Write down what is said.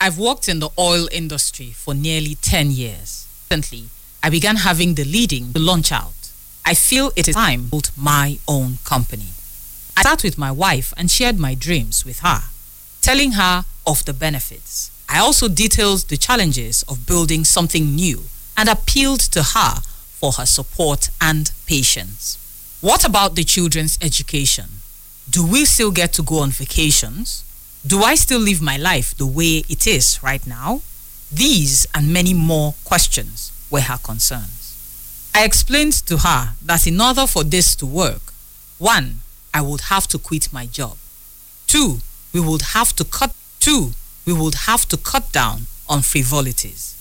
I've worked in the oil industry for nearly 10 years. Recently, I began having the leading to launch out. I feel it is time to build my own company. I sat with my wife and shared my dreams with her, telling her of the benefits. I also detailed the challenges of building something new and appealed to her for her support and patience. What about the children's education? Do we still get to go on vacations? Do I still live my life the way it is right now? These and many more questions were her concerns. I explained to her that in order for this to work, 1, I would have to quit my job. 2, we would have to cut down on frivolities.